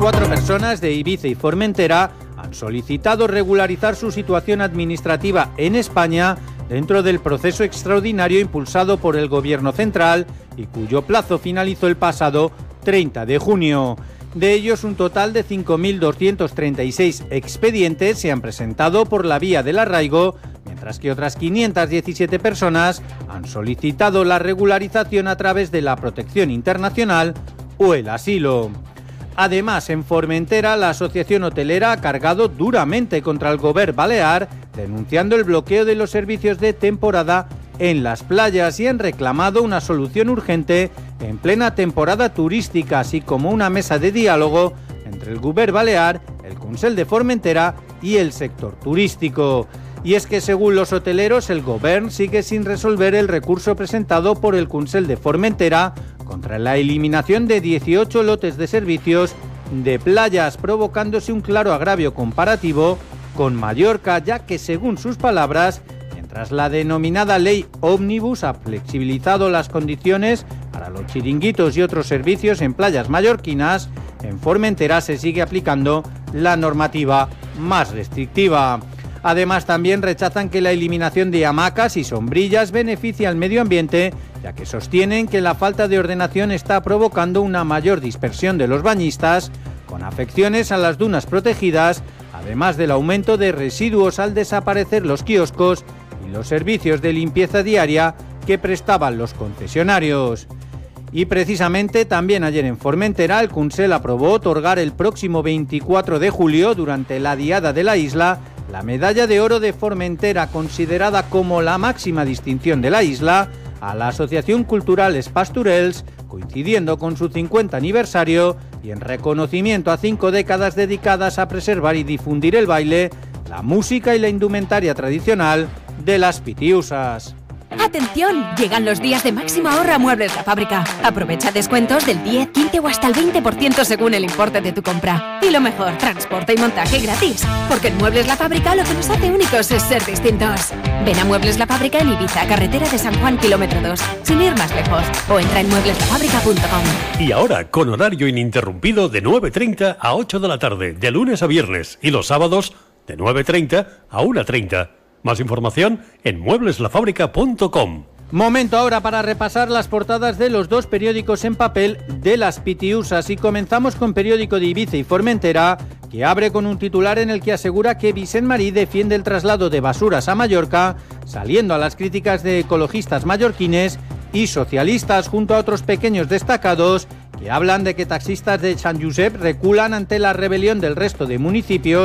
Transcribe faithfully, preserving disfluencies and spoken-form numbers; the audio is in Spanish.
veinticuatro personas de Ibiza y Formentera han solicitado regularizar su situación administrativa en España dentro del proceso extraordinario impulsado por el Gobierno central y cuyo plazo finalizó el pasado treinta de junio. De ellos, un total de cinco mil doscientos treinta y seis expedientes se han presentado por la vía del arraigo, mientras que otras quinientas diecisiete personas han solicitado la regularización a través de la protección internacional o el asilo. Además, en Formentera, la Asociación Hotelera ha cargado duramente contra el Govern balear, denunciando el bloqueo de los servicios de temporada en las playas y han reclamado una solución urgente en plena temporada turística, así como una mesa de diálogo entre el Govern balear, el Consell de Formentera y el sector turístico. Y es que, según los hoteleros, el Govern sigue sin resolver el recurso presentado por el Consell de Formentera contra la eliminación de dieciocho lotes de servicios de playas, provocándose un claro agravio comparativo con Mallorca, ya que, según sus palabras, mientras la denominada ley Ómnibus ha flexibilizado las condiciones para los chiringuitos y otros servicios en playas mallorquinas, en Formentera se sigue aplicando la normativa más restrictiva. Además, también rechazan que la eliminación de hamacas y sombrillas beneficie al medio ambiente, ya que sostienen que la falta de ordenación está provocando una mayor dispersión de los bañistas, con afecciones a las dunas protegidas, además del aumento de residuos al desaparecer los kioscos y los servicios de limpieza diaria que prestaban los concesionarios. Y precisamente también ayer en Formentera el Consell aprobó otorgar el próximo veinticuatro de julio, durante la Diada de la isla, la medalla de oro de Formentera, considerada como la máxima distinción de la isla, a la Asociación Cultural Els Pastorels, coincidiendo con su cincuenta aniversario y en reconocimiento a cinco décadas dedicadas a preservar y difundir el baile, la música y la indumentaria tradicional de las pitiusas. ¡Atención! Llegan los días de máximo ahorro a Muebles La Fábrica. Aprovecha descuentos del diez, quince o hasta el veinte por ciento según el importe de tu compra. Y lo mejor, transporte y montaje gratis. Porque en Muebles La Fábrica lo que nos hace únicos es ser distintos. Ven a Muebles La Fábrica en Ibiza, carretera de San Juan, kilómetro dos, sin ir más lejos. O entra en muebles la fábrica punto com. Y ahora, con horario ininterrumpido de nueve treinta a ocho de la tarde, de lunes a viernes, y los sábados de nueve treinta a una treinta. Más información en muebles la fábrica punto com. Momento ahora para repasar las portadas de los dos periódicos en papel de las pitiusas y comenzamos con Periódico de Ibiza y Formentera, que abre con un titular en el que asegura que Vicent Marí defiende el traslado de basuras a Mallorca, saliendo a las críticas de ecologistas mallorquines y socialistas, junto a otros pequeños destacados que hablan de que taxistas de Sant Josep reculan ante la rebelión del resto de municipios